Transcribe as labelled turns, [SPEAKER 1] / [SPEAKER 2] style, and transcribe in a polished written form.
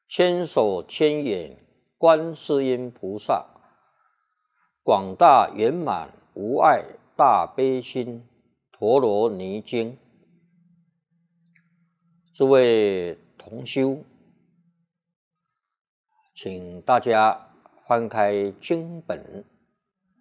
[SPEAKER 1] 千手千眼观世音菩萨，广大圆满无碍大悲心陀罗尼经。诸位同修，请大家翻开经本，